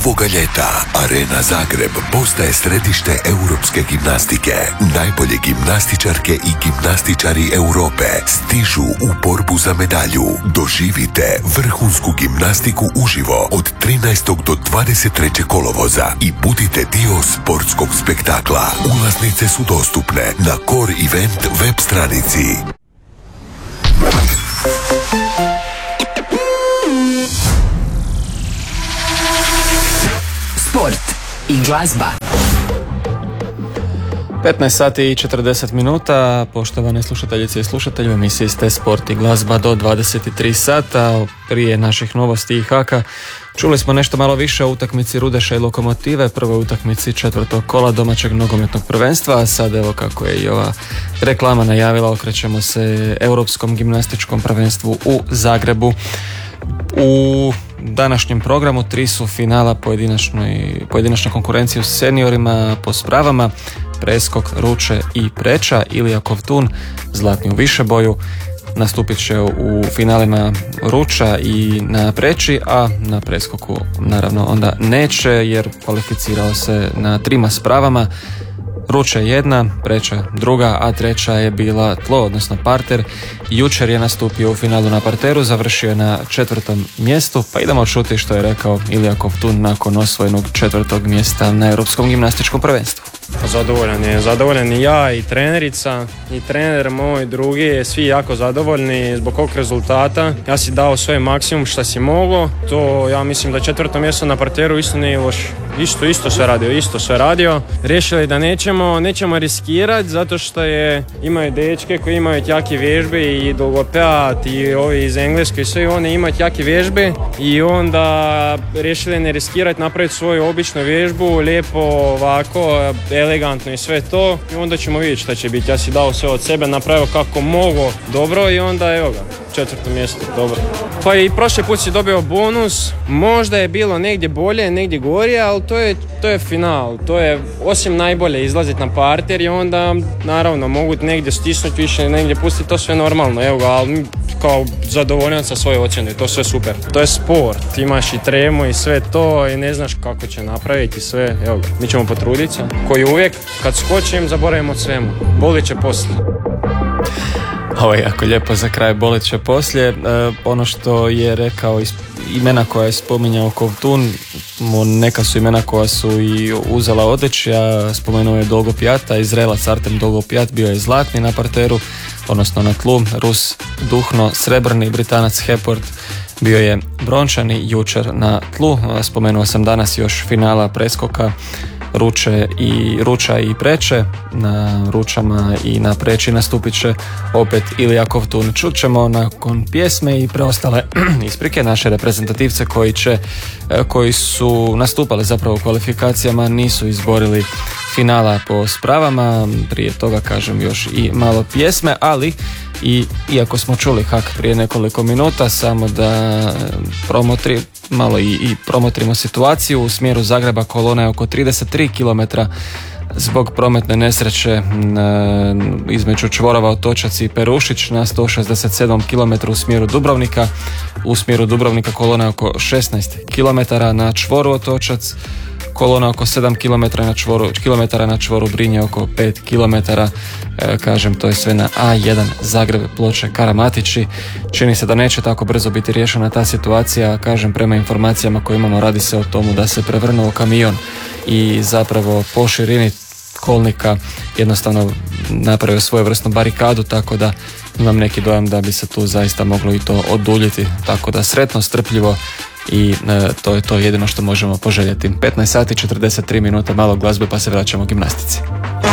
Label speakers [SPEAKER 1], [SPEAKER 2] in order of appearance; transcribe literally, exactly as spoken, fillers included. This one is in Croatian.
[SPEAKER 1] Ovoga ljeta Arena Zagreb postaje središte europske gimnastike. Najbolje gimnastičarke i gimnastičari Europe stižu u borbu za medalju. Doživite vrhunsku gimnastiku uživo od trinaestog do dvadeset trećeg kolovoza i budite dio sportskog spektakla. Ulaznice su dostupne na Core Event web stranici.
[SPEAKER 2] Sport i glazba.
[SPEAKER 3] petnaest sati i četrdeset minuta, poštovane slušateljice i slušatelji, u emisiji ste Sport i glazba do dvadeset tri sata. Prije naših novosti i haka čuli smo nešto malo više o utakmici Rudeša i Lokomotive, prvoj utakmici četvrtog kola domaćeg nogometnog prvenstva, a sad evo kako je i ova reklama najavila, okrećemo se Europskom gimnastičkom prvenstvu u Zagrebu. U današnjem programu tri su finala pojedinačne konkurencije u seniorima po spravama, preskok, ruče i preča. Ilija Kovtun, zlatni u višeboju, nastupit će u finalima ruča i na preči, a na preskoku naravno onda neće jer kvalificirao se na trima spravama. Ruča jedna, preča druga, a treća je bila tlo, odnosno parter. Jučer je nastupio u finalu na parteru, završio je na četvrtom mjestu, pa idemo čuti što je rekao Ilija Kovtun nakon osvojenog četvrtog mjesta na Europskom gimnastičkom prvenstvu.
[SPEAKER 4] Zadovoljan je, zadovoljan i ja i trenerica i trener moj drugi, svi jako zadovoljni zbog ovog rezultata. Ja si dao svoj maksimum što si moglo, to ja mislim da četvrto mjesto na parteru isto nije loš. Isto, isto sve radio, isto sve radio. Riješili da nećemo, nećemo riskirati zato što je, imaju dečke koji imaju jake vježbe i dolgopijat i ovi iz Engleske i sve oni imaju jake vježbe i onda riješili ne riskirati, napraviti svoju običnu vježbu, lijepo ovako, elegantno i sve to i onda ćemo vidjeti šta će biti. Ja si dao sve od sebe, napravio kako mogu dobro i onda evo ga, četvrto mjesto, dobro. Pa i prošli put si dobio bonus, možda je bilo negdje bolje, negdje gorije, ali to je, to je final, to je osim najbolje izlaziti na parter i onda naravno mogu negdje stisnuti više, negdje pustiti, to sve normalno, evo ga, ali kao zadovoljan sa svoje ocjene, to sve super. To je sport, imaš i tremu i sve to i ne znaš kako će napraviti sve, evo ga, mi ćemo potruditi se. Koji uvijek, kad skočim, zaboravim od svemu, bolit će poslije.
[SPEAKER 3] Ovo je jako lijepo za kraj, bolit će poslije. E, ono što je rekao, imena koja je spominjao Kovtun, neka su imena koja su i uzela odličja, spomenuo je Dolgopijata, Izraelac Artem Dolgopijat bio je zlatni na parteru, odnosno na tlu, Rus Duhno srebrni, Britanac Hepworth bio je brončani jučer na tlu. Spomenuo sam danas još finala preskoka, ruče i ruča i preče. Na ručama i na preči nastupit će opet Ilija Kovtun. Čut ćemo nakon pjesme i preostale isprike naše reprezentativce koji će, koji su nastupali zapravo u kvalifikacijama, nisu izborili finala po spravama. Prije toga kažem još i malo pjesme, ali i iako smo čuli hak prije nekoliko minuta, samo da promotri, malo i, i promotrimo situaciju. U smjeru Zagreba kolona je oko trideset tri kilometra zbog prometne nesreće između čvorova Otočac i Perušić na sto šezdeset sedam kilometara u smjeru Dubrovnika. U smjeru Dubrovnika kolona je oko šesnaest kilometara na čvoru Otočac, kolona oko sedam kilometara na čvoru, kilometara na čvoru Brinje oko pet kilometara. E, kažem, to je sve na A jedan Zagreb, Ploče, Karamatići. Čini se da neće tako brzo biti riješena ta situacija. Kažem, prema informacijama koje imamo, radi se o tomu da se prevrnuo kamion i zapravo po širini kolnika jednostavno napravio svojevrsnu barikadu, tako da imam neki dojam da bi se tu zaista moglo i to oduljiti. Tako da sretno, strpljivo i e, to je to jedino što možemo poželjeti. petnaest sati četrdeset tri minuta, malo glazbe pa se vraćamo gimnastici.